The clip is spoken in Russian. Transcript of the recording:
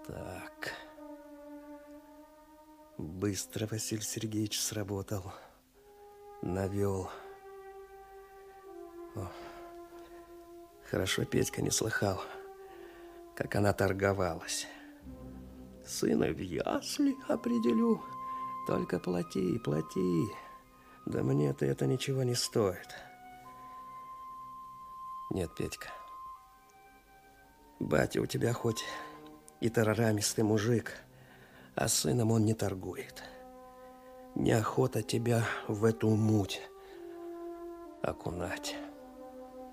Так. Быстро Василий Сергеевич сработал. Навел. О, хорошо Петька не слыхал, как она торговалась. Сына в ясли определю. Только плати, плати. Да мне-то это ничего не стоит. Нет, Петька. Батя у тебя хоть и тарарамистый мужик, а сыном он не торгует. Неохота тебя в эту муть окунать.